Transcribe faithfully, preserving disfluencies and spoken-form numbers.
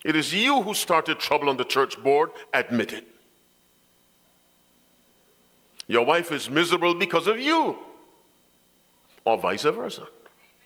It is you who started trouble on the church board. Admit it. Your wife is miserable because of you, or vice versa.